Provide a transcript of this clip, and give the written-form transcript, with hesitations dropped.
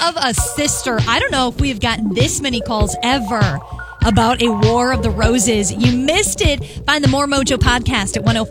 of a sister. I don't know if we have gotten this many calls ever about a War of the Roses. You missed it. Find the More Mojo podcast at 105.